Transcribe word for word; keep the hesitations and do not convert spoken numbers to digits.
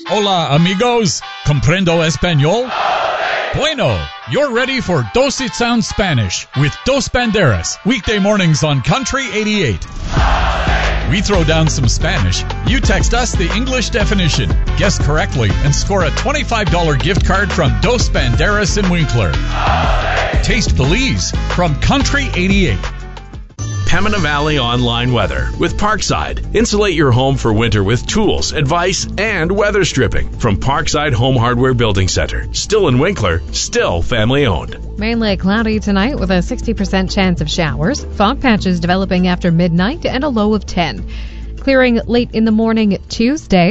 Hola, amigos. Comprendo español? Bueno, you're ready for Dos It Sounds Spanish with Dos Banderas, weekday mornings on Country eighty-eight. We throw down some Spanish. You text us the English definition, guess correctly, and score a twenty-five dollars gift card from Dos Banderas in Winkler. Taste Belize from Country eighty-eight. Pembina Valley Online Weather with Parkside. Insulate your home for winter with tools, advice, and weather stripping from Parkside Home Hardware Building Center. Still in Winkler, still family owned. Mainly cloudy tonight with a sixty percent chance of showers. Fog patches developing after midnight and a low of ten. Clearing late in the morning Tuesday.